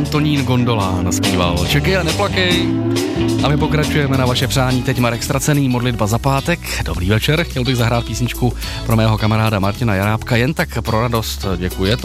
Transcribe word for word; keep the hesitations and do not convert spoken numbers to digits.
Antonín Gondola naspíval Čekej a neplakej. A my pokračujeme na vaše přání. Teď Marek Stracený, Modlitba za pátek. Dobrý večer, chtěl bych zahrát písničku pro mého kamaráda Martina Jarábka, jen tak pro radost, děkuji, to